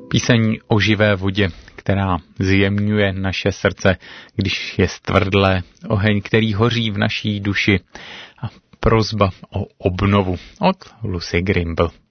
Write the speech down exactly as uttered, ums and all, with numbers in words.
Píseň o živé vodě, která zjemňuje naše srdce, když je stvrdlé, oheň, který hoří v naší duši a prosba o obnovu od Lucy Grimble.